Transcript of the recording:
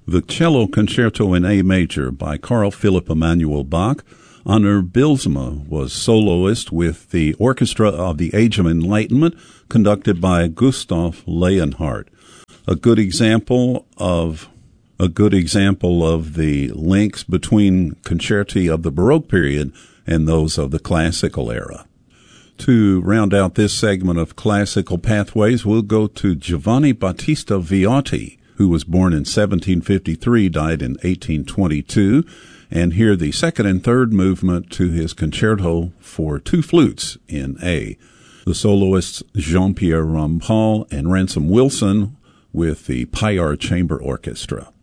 The Cello Concerto in A Major by Carl Philipp Emanuel Bach. Anna Bylsma was soloist with the Orchestra of the Age of Enlightenment, conducted by Gustav Leonhardt. A good example of the links between concerti of the Baroque period and those of the classical era. To round out this segment of classical pathways, we'll go to Giovanni Battista Viotti, who was born in 1753, died in 1822, and hear the second and third movement to his concerto for two flutes in A. The soloists Jean-Pierre Rampal and Ransom Wilson with the Payar Chamber Orchestra.